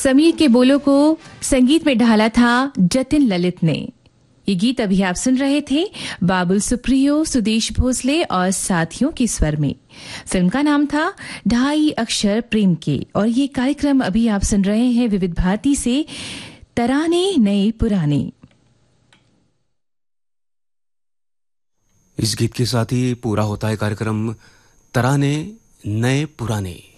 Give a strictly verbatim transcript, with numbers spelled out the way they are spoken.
समीर के बोलों को संगीत में ढाला था जतिन ललित ने। ये गीत अभी आप सुन रहे थे बाबुल सुप्रियो, सुदेश भोसले और साथियों के स्वर में। फिल्म का नाम था ढाई अक्षर प्रेम के। और ये कार्यक्रम अभी आप सुन रहे हैं विविध भारती से, तराने नए पुराने। इस गीत के साथ ही पूरा होता है कार्यक्रम तराने नए पुराने।